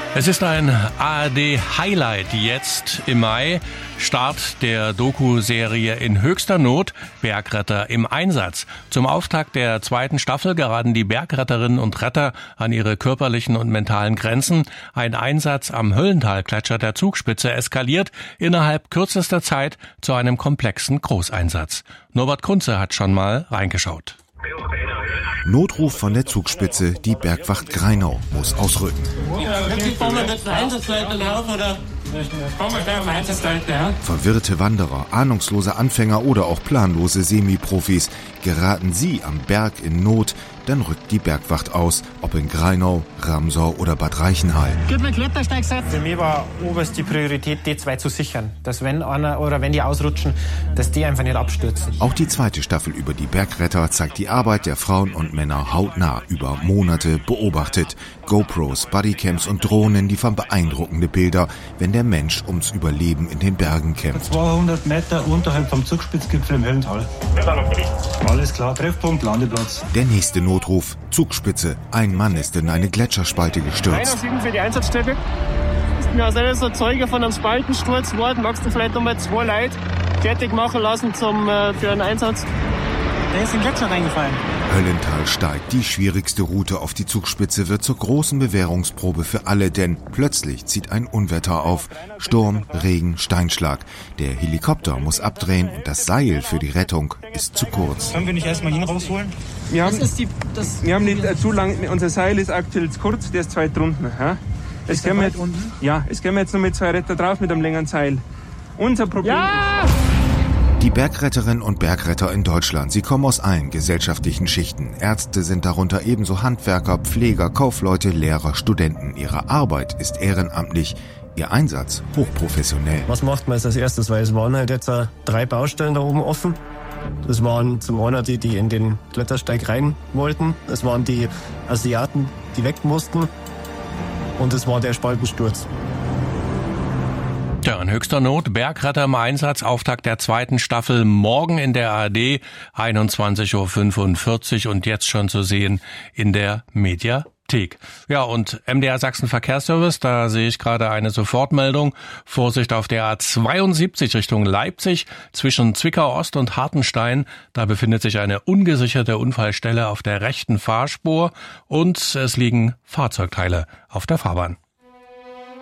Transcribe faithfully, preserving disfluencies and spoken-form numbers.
Es ist ein A R D-Highlight jetzt im Mai. Start der Doku-Serie In höchster Not, Bergretter im Einsatz. Zum Auftakt der zweiten Staffel geraten die Bergretterinnen und Retter an ihre körperlichen und mentalen Grenzen. Ein Einsatz am Höllentalgletscher der Zugspitze eskaliert innerhalb kürzester Zeit zu einem komplexen Großeinsatz. Norbert Kunze hat schon mal reingeschaut. Notruf von der Zugspitze, die Bergwacht Greinau muss ausrücken. Verwirrte Wanderer, ahnungslose Anfänger oder auch planlose Semi-Profis. Geraten sie am Berg in Not, dann rückt die Bergwacht aus, ob in Greinau, Ramsau oder Bad Reichenhall. Für mich war oberste Priorität, die zwei zu sichern. Dass wenn einer oder wenn die ausrutschen, dass die einfach nicht abstürzen. Auch die zweite Staffel über die Bergretter zeigt die Arbeit der Frauen und Männer hautnah über Monate beobachtet. GoPros, Bodycams und Drohnen liefern beeindruckende Bilder, wenn der Mensch ums Überleben in den Bergen kämpft. zweihundert Meter unterhalb vom Zugspitzgipfel im Höllental. Alles klar, Treffpunkt, Landeplatz. Der nächste Notruf, Zugspitze. Ein Mann ist in eine Gletscherspalte gestürzt. sieben für die Einsatzstelle. Ich bin ja selber so Zeuge von einem Spaltensturz geworden. Magst du vielleicht nochmal zwei Leute fertig machen lassen zum, äh, für einen Einsatz? Der ist in den Gletscher reingefallen. Höllental steigt. Die schwierigste Route auf die Zugspitze wird zur großen Bewährungsprobe für alle, denn plötzlich zieht ein Unwetter auf. Sturm, Regen, Steinschlag. Der Helikopter muss abdrehen und das Seil für die Rettung ist zu kurz. Können wir nicht erstmal ihn rausholen? Wir haben, Das ist die, das wir haben nicht äh, zu lang, unser Seil ist aktuell zu kurz, der ist zu weit drunten. Ja? Es können wir jetzt, ja, es können wir jetzt noch mit zwei Retter drauf mit einem längeren Seil. Unser Problem Ja! ist... Die Bergretterinnen und Bergretter in Deutschland, sie kommen aus allen gesellschaftlichen Schichten. Ärzte sind darunter ebenso Handwerker, Pfleger, Kaufleute, Lehrer, Studenten. Ihre Arbeit ist ehrenamtlich, ihr Einsatz hochprofessionell. Was macht man jetzt als erstes? Weil es waren halt jetzt äh, drei Baustellen da oben offen. Das waren zum einen die, die in den Klettersteig rein wollten. Es waren die Asiaten, die weg mussten. Und es war der Spaltensturz. Ja, in höchster Not, Bergretter im Einsatz, Auftakt der zweiten Staffel, morgen in der A R D, einundzwanzig Uhr fünfundvierzig und jetzt schon zu sehen in der Mediathek. Ja, und M D R Sachsen Verkehrsservice, da sehe ich gerade eine Sofortmeldung. Vorsicht auf der A zweiundsiebzig Richtung Leipzig zwischen Zwickau Ost und Hartenstein. Da befindet sich eine ungesicherte Unfallstelle auf der rechten Fahrspur und es liegen Fahrzeugteile auf der Fahrbahn.